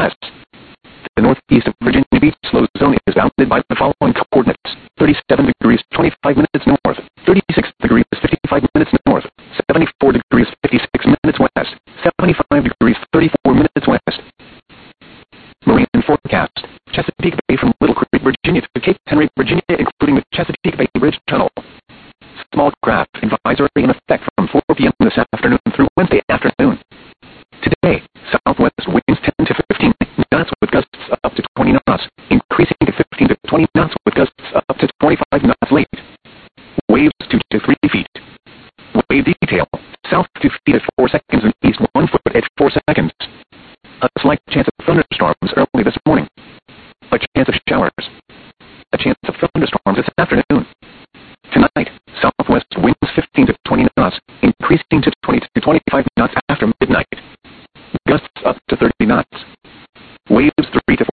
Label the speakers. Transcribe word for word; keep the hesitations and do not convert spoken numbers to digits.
Speaker 1: west. The northeast of Virginia Beach slow zone is bounded by the following coordinates: thirty-seven degrees, twenty-five minutes north, thirty-six degrees, fifty-five minutes north, seventy-four degrees, fifty-six minutes west, seventy-five degrees, thirty-four minutes west. Marine forecast: Chesapeake Bay from Little Creek, Virginia to Cape Henry, Virginia, including the Chesapeake Bay Bridge Tunnel. Small craft advisory in effect from four p m this afternoon through Wednesday afternoon. Today, southwest winds ten to fifteen knots with gusts up to twenty knots, increasing to fifteen to twenty knots with gusts up to twenty-five knots late. Waves two to three feet. Wave detail: south two feet at four seconds and east one foot at four seconds. A slight chance of thunderstorms early this morning. A chance of showers. A chance of thunderstorms this afternoon. Tonight, southwest winds fifteen to twenty knots, increasing to twenty to twenty-five knots after midnight. Gusts up to thirty knots. Waves three to